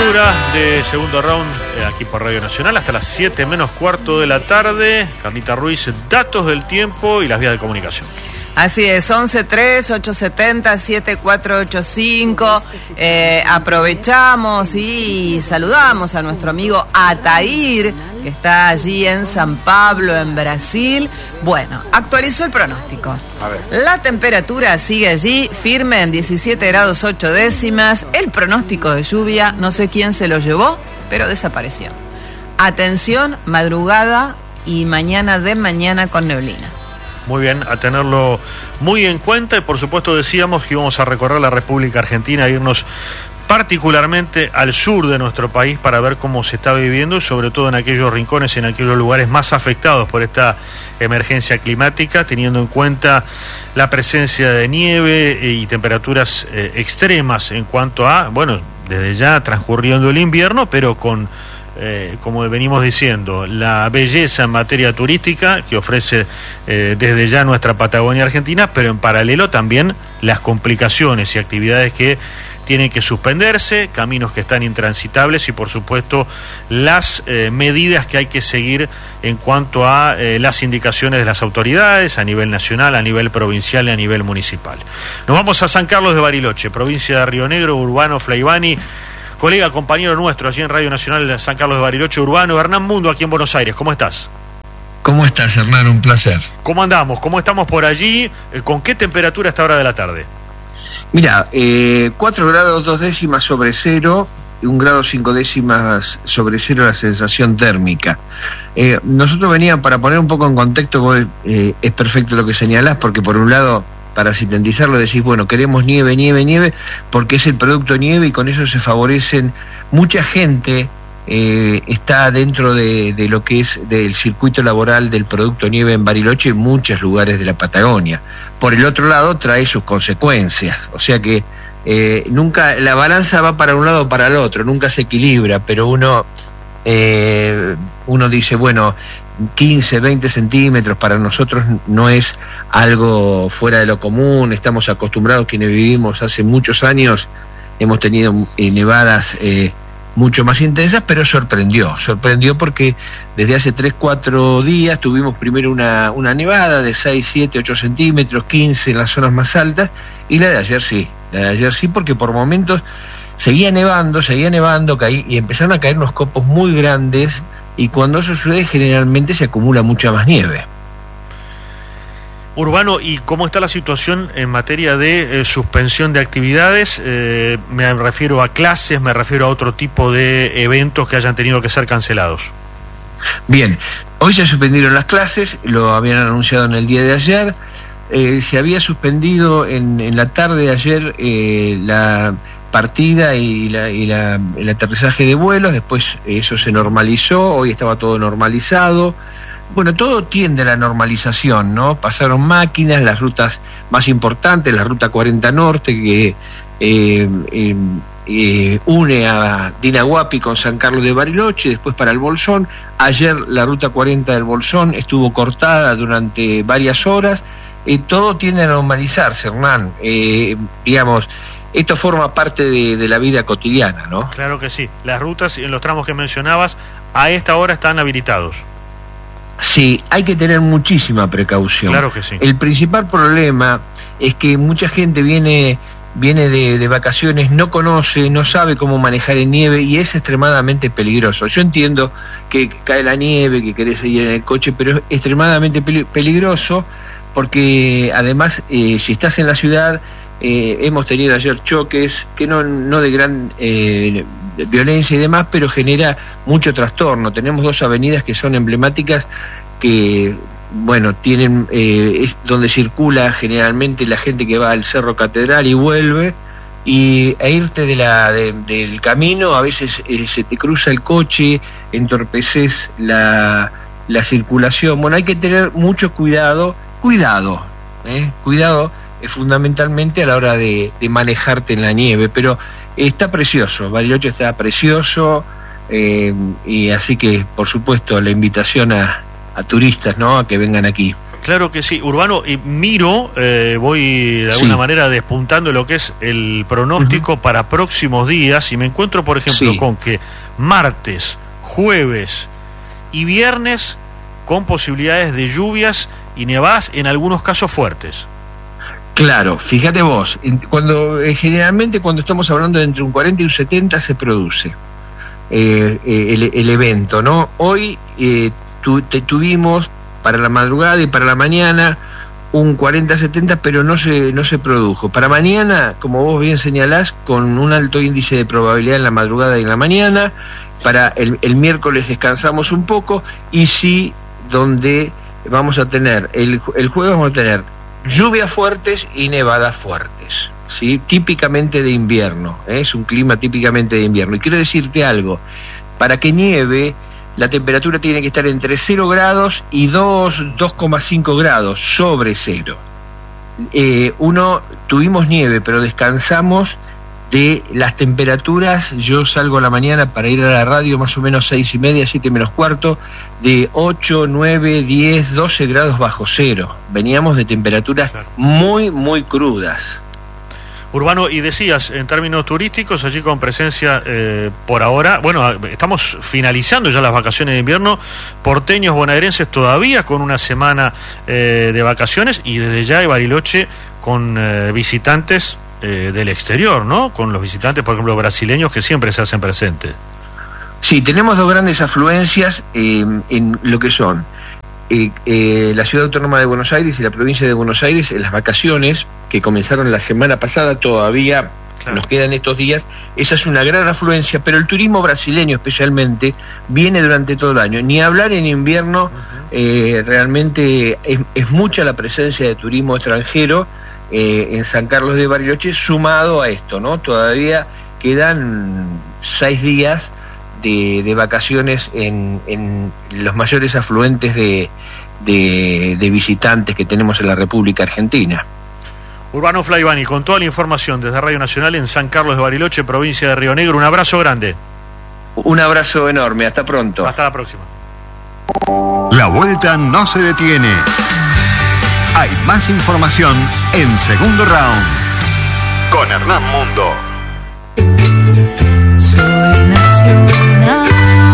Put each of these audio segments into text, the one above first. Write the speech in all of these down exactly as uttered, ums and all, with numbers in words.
apertura de segundo round eh, aquí por Radio Nacional hasta las siete menos cuarto de la tarde. Carlita Ruiz, datos del tiempo y las vías de comunicación. Así es, once tres, ocho siete cero, siete cuatro ocho cinco. Eh, aprovechamos y saludamos a nuestro amigo Atair, que está allí en San Pablo, en Brasil. Bueno, actualizó el pronóstico. A ver. La temperatura sigue allí, firme en diecisiete grados ocho décimas. El pronóstico de lluvia, no sé quién se lo llevó, pero desapareció. Atención, madrugada y mañana de mañana con neblina. Muy bien, a tenerlo muy en cuenta y por supuesto decíamos que íbamos a recorrer la República Argentina, irnos particularmente al sur de nuestro país para ver cómo se está viviendo y sobre todo en aquellos rincones, en aquellos lugares más afectados por esta emergencia climática, teniendo en cuenta la presencia de nieve y temperaturas eh, extremas en cuanto a, bueno, desde ya transcurriendo el invierno, pero con... Eh, como venimos diciendo, la belleza en materia turística que ofrece eh, desde ya nuestra Patagonia Argentina, pero en paralelo también las complicaciones y actividades que tienen que suspenderse, caminos que están intransitables y por supuesto las eh, medidas que hay que seguir en cuanto a eh, las indicaciones de las autoridades a nivel nacional, a nivel provincial y a nivel municipal. Nos vamos a San Carlos de Bariloche, provincia de Río Negro. Urbano Flaivani, colega, compañero nuestro allí en Radio Nacional de San Carlos de Bariloche. Urbano, Hernán Mundo aquí en Buenos Aires, ¿cómo estás? ¿Cómo estás, Hernán? Un placer. ¿Cómo andamos? ¿Cómo estamos por allí? ¿Con qué temperatura a esta hora de la tarde? Mira, eh, cuatro grados dos décimas sobre cero, y un grado cinco décimas sobre cero la sensación térmica. Eh, nosotros veníamos, para poner un poco en contexto, vos, eh, es perfecto lo que señalás, porque por un lado, para sintetizarlo, decís, bueno, queremos nieve, nieve, nieve, porque es el producto nieve y con eso se favorecen. Mucha gente eh, está dentro de, de lo que es del circuito laboral del producto nieve en Bariloche en muchos lugares de la Patagonia. Por el otro lado, trae sus consecuencias, o sea que eh, nunca, la balanza va para un lado o para el otro, nunca se equilibra, pero uno, eh, uno dice, bueno, quince, veinte centímetros para nosotros no es algo fuera de lo común, estamos acostumbrados, quienes vivimos hace muchos años, hemos tenido eh, nevadas eh, mucho más intensas, pero sorprendió, sorprendió porque desde hace tres, cuatro días tuvimos primero una, una nevada de seis, siete, ocho centímetros, quince en las zonas más altas, y la de ayer sí, la de ayer sí, porque por momentos seguía nevando, seguía nevando, caí, y empezaron a caer unos copos muy grandes. Y cuando eso sucede, generalmente se acumula mucha más nieve. Urbano, ¿y cómo está la situación en materia de eh, suspensión de actividades? Eh, me refiero a clases, me refiero a otro tipo de eventos que hayan tenido que ser cancelados. Bien, hoy se suspendieron las clases, lo habían anunciado en el día de ayer. Eh, se había suspendido en, en la tarde de ayer eh, la partida y, la, y la, el aterrizaje de vuelos, después eso se normalizó, hoy estaba todo normalizado. Bueno, todo tiende a la normalización, ¿no? Pasaron máquinas, las rutas más importantes, la ruta cuarenta Norte, que eh, eh, eh, une a Dinahuapi con San Carlos de Bariloche, después para el Bolsón. Ayer la ruta cuarenta del Bolsón estuvo cortada durante varias horas. Eh, todo tiende a normalizarse, Hernán. Eh, digamos, esto forma parte de, de la vida cotidiana, ¿no? Claro que sí. Las rutas en los tramos que mencionabas a esta hora están habilitados. Sí, hay que tener muchísima precaución. Claro que sí. El principal problema es que mucha gente viene viene de, de vacaciones, no conoce, no sabe cómo manejar en nieve y es extremadamente peligroso. Yo entiendo que cae la nieve, que querés ir en el coche, pero es extremadamente peligroso porque además eh, si estás en la ciudad, eh, hemos tenido ayer choques que no, no de gran eh, violencia y demás, pero genera mucho trastorno. Tenemos dos avenidas que son emblemáticas que, bueno, tienen eh, es donde circula generalmente la gente que va al Cerro Catedral y vuelve, y e irte de la de, del camino, a veces eh, se te cruza el coche, entorpeces la, la circulación. Bueno, hay que tener mucho cuidado, cuidado, eh, cuidado eh, fundamentalmente a la hora de, de manejarte en la nieve, pero está precioso, Bariloche está precioso, eh, y así que, por supuesto, la invitación a, a turistas, ¿no?, a que vengan aquí. Claro que sí, Urbano, y miro, eh, voy de alguna sí. manera despuntando lo que es el pronóstico uh-huh. para próximos días, y me encuentro, por ejemplo, sí. con que martes, jueves y viernes con posibilidades de lluvias y nevadas, en algunos casos fuertes. Claro, fíjate vos, cuando eh, generalmente cuando estamos hablando de entre un cuarenta y un setenta se produce eh, eh, el, el evento, ¿no? Hoy eh, tu, te tuvimos para la madrugada y para la mañana un cuarenta setenta, pero no se no se produjo. Para mañana, como vos bien señalás, con un alto índice de probabilidad en la madrugada y en la mañana. Para el, el miércoles descansamos un poco, y sí, donde vamos a tener, el, el jueves vamos a tener lluvias fuertes y nevadas fuertes, ¿sí? Típicamente de invierno, ¿eh? Es un clima típicamente de invierno. Y quiero decirte algo, para que nieve, la temperatura tiene que estar entre cero grados y dos, dos coma cinco grados sobre cero. Eh, uno, tuvimos nieve, pero descansamos de las temperaturas. Yo salgo a la mañana para ir a la radio más o menos seis y media, siete menos cuarto, de ocho, nueve, diez, doce grados bajo cero. Veníamos de temperaturas claro. muy, muy crudas. Urbano, y decías, en términos turísticos, allí con presencia eh, por ahora, bueno, estamos finalizando ya las vacaciones de invierno, porteños bonaerenses todavía con una semana eh, de vacaciones, y desde ya de Bariloche con eh, visitantes eh, del exterior, ¿no? Con los visitantes, por ejemplo, brasileños, que siempre se hacen presentes. Sí, tenemos dos grandes afluencias eh, en lo que son Eh, eh, la Ciudad Autónoma de Buenos Aires y la provincia de Buenos Aires. En las vacaciones que comenzaron la semana pasada, todavía claro. nos quedan estos días, esa es una gran afluencia, pero el turismo brasileño especialmente viene durante todo el año. Ni hablar en invierno, uh-huh. eh, realmente es, es mucha la presencia de turismo extranjero eh, en San Carlos de Bariloche, sumado a esto, ¿no? Todavía quedan seis días De, de vacaciones en, en los mayores afluentes de, de, de visitantes que tenemos en la República Argentina. Urbano Flaivani, con toda la información desde Radio Nacional en San Carlos de Bariloche, provincia de Río Negro. Un abrazo grande. Un abrazo enorme, hasta pronto. Hasta la próxima. La vuelta no se detiene. Hay más información en Segundo Round con Hernán Mundo. Soy nacional.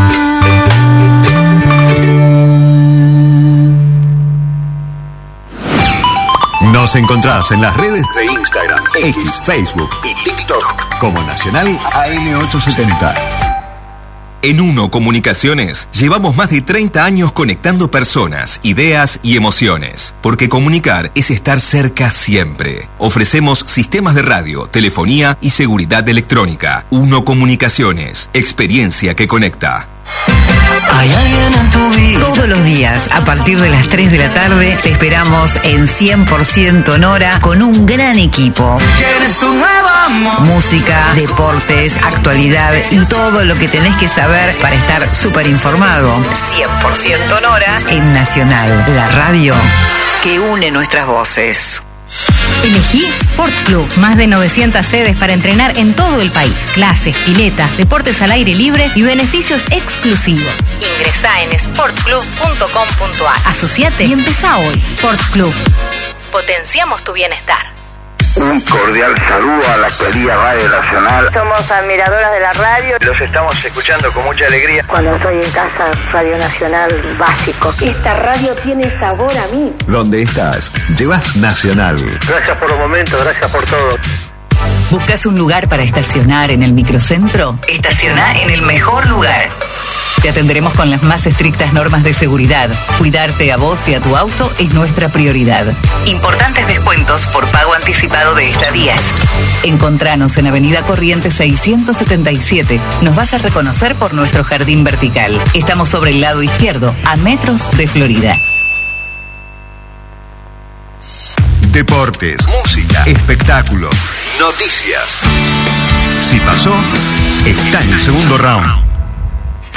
Nos encontrás en las redes de Instagram, X, Facebook y TikTok como Nacional A M ochocientos setenta. En Uno Comunicaciones llevamos más de treinta años conectando personas, ideas y emociones. Porque comunicar es estar cerca siempre. Ofrecemos sistemas de radio, telefonía y seguridad electrónica. Uno Comunicaciones, experiencia que conecta. Hay alguien en tu vida. Todos los días, a partir de las tres de la tarde, te esperamos en cien por ciento Nora con un gran equipo. ¿Quieres tu nuevo amor? Música, deportes, actualidad y todo lo que tenés que saber para estar súper informado. cien por ciento Nora en Nacional, la radio que une nuestras voces. Elegí Sport Club, más de novecientas sedes para entrenar en todo el país. Clases, piletas, deportes al aire libre y beneficios exclusivos. Ingresá en sport club punto com punto a r. Asociate y empezá hoy. Sport Club. Potenciamos tu bienestar. Un cordial saludo a la actualidad Radio Nacional. Somos admiradoras de la radio. Los estamos escuchando con mucha alegría. Cuando estoy en casa, Radio Nacional básico. Esta radio tiene sabor a mí. ¿Dónde estás? Llevas Nacional. Gracias por los momentos, gracias por todo. ¿Buscas un lugar para estacionar en el microcentro? Estaciona en el mejor lugar. Te atenderemos con las más estrictas normas de seguridad. Cuidarte a vos y a tu auto es nuestra prioridad. Importantes descuentos por pago anticipado de estadías. Encontranos en Avenida Corrientes seiscientos setenta y siete. Nos vas a reconocer por nuestro jardín vertical. Estamos sobre el lado izquierdo, a metros de Florida. Deportes, música, espectáculos, noticias. Si pasó, está en el Segundo Round.